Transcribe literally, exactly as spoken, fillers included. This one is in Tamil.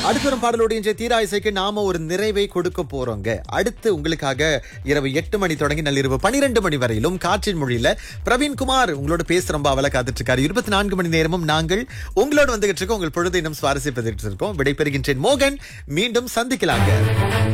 அடுத்த ஒரு பாடலோடு இன்றைய தீரா இசைக்கு நாம ஒரு நிறைவை கொடுக்க போறோங்க. அடுத்து உங்களுக்காக இரவு எட்டு மணி தொடங்கி நள்ளிரவு பனிரெண்டு மணி வரையிலும் காற்றின் மொழியில பிரவீன்குமார் உங்களோட பேச ரொம்ப அவல காத்துட்டு இருக்காரு. இருபத்தி நான்கு மணி நேரமும் நாங்கள் உங்களோட வந்துகிட்டு இருக்கோம். உங்கள் பொழுது இன்னும் சுவாரஸ்யப்பட்டு இருக்கோம். விடைபெறுகின்றேன் மோகன். மீண்டும் சந்திக்கலாங்க.